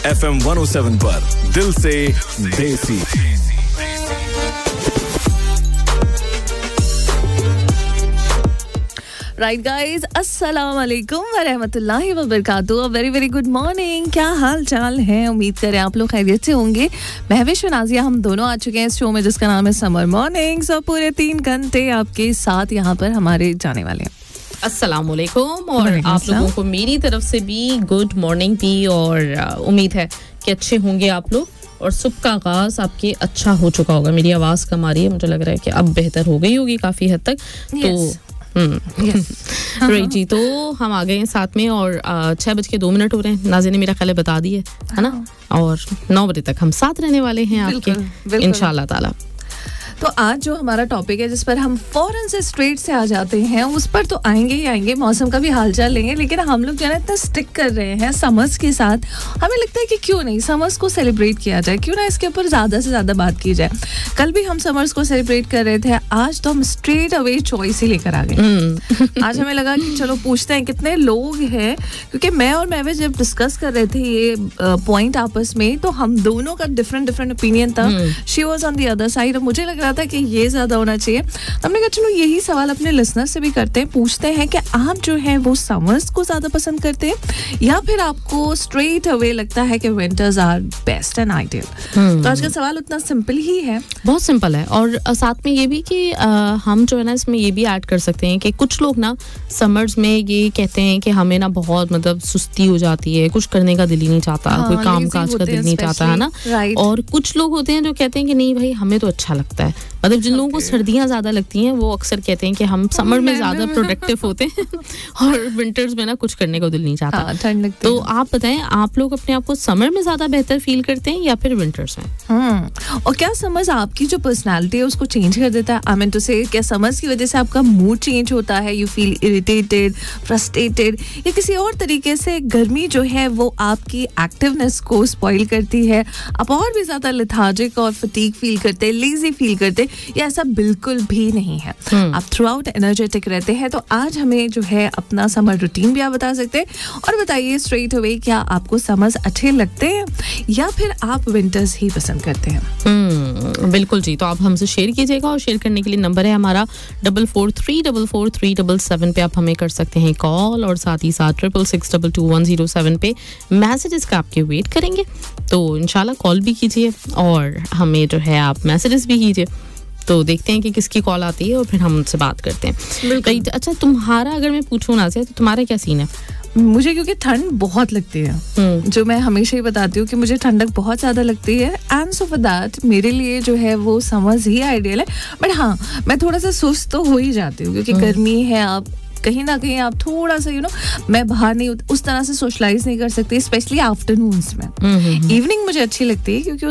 FM 107 पर दिल से देसी। राइट गाइज, अस्सलाम वालेकुम व रहमतुल्लाहि व बरकातुहू। Very very good morning. क्या हाल चाल है? उम्मीद करें आप लोग खैरियत से होंगे। महविश और नाजिया हम दोनों आ चुके हैं इस शो में जिसका नाम है समर मॉर्निंग्स, और पूरे 3 घंटे आपके साथ यहाँ पर हमारे जाने वाले हैं। अस्सलाम वालेकुम, और आप लोगों को मेरी तरफ से भी गुड मॉर्निंग भी, और उम्मीद है कि अच्छे होंगे आप लोग और सुबह का आगाज आपके अच्छा हो चुका होगा। मेरी आवाज़ कम आ रही है, मुझे लग रहा है कि अब बेहतर हो गई होगी काफ़ी हद तक। तो राइट जी, तो हम आ गए हैं साथ में, और 6:02 हो रहे हैं। नाज़िया ने मेरा ख्याल बता दी है ना, और 9 बजे तक हम साथ रहने वाले हैं आपके इंशाल्लाह ताला। तो आज जो हमारा टॉपिक है जिस पर हम फौरन से स्ट्रेट से आ जाते हैं, उस पर तो आएंगे ही आएंगे, मौसम का भी हालचाल लेंगे, लेकिन हम लोग जो है इतना स्टिक कर रहे हैं समर्स के साथ। हमें लगता है कि क्यों नहीं समर्स को सेलिब्रेट किया जाए, क्यों ना इसके ऊपर ज़्यादा से ज़्यादा बात की जाए। कल भी हम समर्स को सेलिब्रेट कर रहे थे, आज तो हम स्ट्रेट अवे चॉइस ही लेकर आ गए। आज हमें लगा कि चलो पूछते हैं कितने लोग हैं, क्योंकि मैं और महविश जब डिस्कस कर रहे थे ये पॉइंट आपस में, तो हम दोनों का डिफरेंट ओपिनियन था। She was on the other side. मुझे लग था कि ये ज्यादा होना चाहिए। हमने कहा चलो यही सवाल अपने लिसनर से भी करते हैं, पूछते हैं कि आप जो है वो समर्स को ज्यादा पसंद करते हैं या फिर आपको स्ट्रेट अवे लगता है कि winters are best and ideal. तो आज का सवाल उतना सिंपल ही है, बहुत सिंपल है। और साथ में ये भी कि हम जो है ना इसमें ये भी ऐड कर सकते हैं कि कुछ लोग ना समर्स में ये कहते हैं कि हमें ना बहुत मतलब सुस्ती हो जाती है, कुछ करने का दिल ही नहीं चाहता, कोई काम काज का दिल नहीं चाहता है ना। और कुछ लोग होते हैं जो कहते हैं कि नहीं भाई हमें तो अच्छा लगता है। मतलब जिन लोगों को सर्दियां ज्यादा लगती हैं वो अक्सर कहते हैं कि हम समर में ज्यादा प्रोडक्टिव होते हैं और विंटर्स में ना कुछ करने को दिल नहीं चाहता। ठंड लगती तो आप बताएं, आप लोग अपने आप को समर में ज्यादा बेहतर फील करते हैं या फिर विंटर्स में? और क्या समर्स आपकी जो पर्सनालिटी है उसको चेंज कर देता है? आई मीन टू से, क्या समर्स की वजह से आपका मूड चेंज होता है? यू फील इरिटेटेड, फ्रस्ट्रेटेड, या किसी और तरीके से गर्मी जो है वो आपकी एक्टिवनेस को स्पॉइल करती है, आप और भी ज्यादा लेथार्जिक और फटीग फील करते हैं, लेजी फील करते, या ऐसा बिल्कुल भी नहीं है? आप थ्रू आउट एनर्जेटिक रहते हैं। तो आज हमें जो है अपना समर रूटीन भी आप बता सकते हैं, और बताइए स्ट्रेट अवे क्या आपको समर्स अच्छे लगते हैं या फिर आप विंटर्स ही पसंद करते हैं? बिल्कुल जी, तो आप हमसे शेयर कीजिएगा, और शेयर करने के लिए नंबर है हमारा 44344377 पे आप हमें कर सकते हैं कॉल, और साथ ही साथ 66622107 पे मैसेजेस का आपके वेट करेंगे। तो इंशाल्लाह कॉल भी कीजिए और हमें जो है आप मैसेजेस भी कीजिए। तो देखते हैं कि किसकी कॉल आती है और फिर हम उनसे बात करते हैं। राइट, अच्छा तुम्हारा अगर मैं पूछूं ना से, तो तुम्हारा क्या सीन है? मुझे क्योंकि ठंड बहुत लगती है, जो मैं हमेशा ही बताती हूँ कि मुझे ठंडक बहुत ज़्यादा लगती है, एंड सो फॉर दैट मेरे लिए जो है वो समर्स ही आइडियल है। बट हाँ, मैं थोड़ा सा सुस्त तो हो ही जाती हूँ क्योंकि गर्मी है, आप कहीं ना कहीं आप थोड़ा सा मैं बाहर नहीं उस तरह से सोशलाइज नहीं कर सकती, स्पेशली आफ्टरनून्स में। इवनिंग मुझे अच्छी लगती है क्योंकि